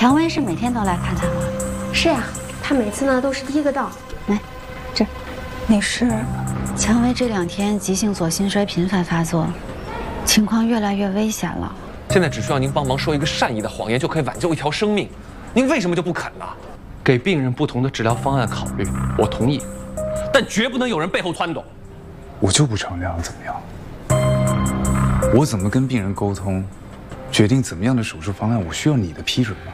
蔷薇是每天都来看他吗？ 是呀，他每次呢都是第一个到。 来，这， 没事。 蔷薇这2天急性左心衰频繁发作，情况越来越危险了。 现在只需要您帮忙说一个善意的谎言，就可以挽救一条生命。您为什么就不肯呢？给病人不同的治疗方案考虑，我同意，但绝不能有人背后撺掇。 我就不成那样，怎么样？我怎么跟病人沟通，决定怎么样的手术方案？我需要你的批准吗？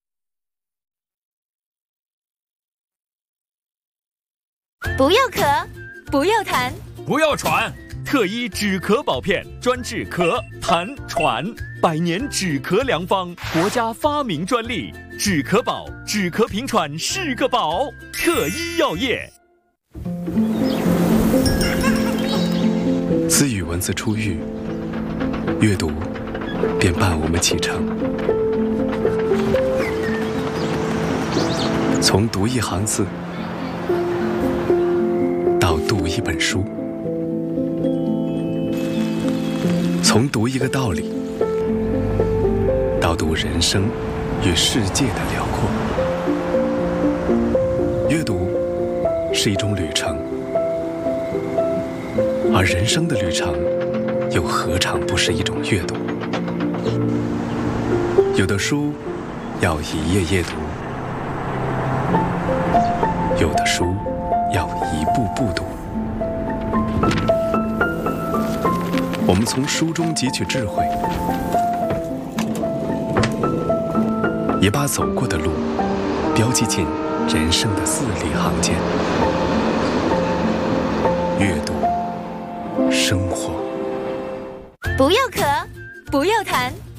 不要咳，不要痰， 不要喘，特医止咳宝片专治咳、痰、喘，100年止咳良方，国家发明专利。止咳宝，止咳平喘是个宝。特医药业。 自与文字初遇，阅读便伴我们启程。从读一行字，到读一本书，从读一个道理，到读人生与世界的辽阔。阅读是一种旅程，而人生的旅程又何尝不是一种阅读？有的书要一页页读，有的书要一步步读。我们从书中汲取智慧，也把走过的路标记进人生的字里行间。阅读，生活。 不要咳，不要痰，